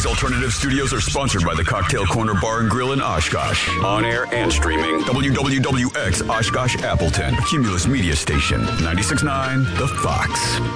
These alternative studios are sponsored by the Cocktail Corner Bar and Grill in Oshkosh. On air and streaming. WWWX Oshkosh Appleton. Cumulus Media Station. 96.9 The Fox.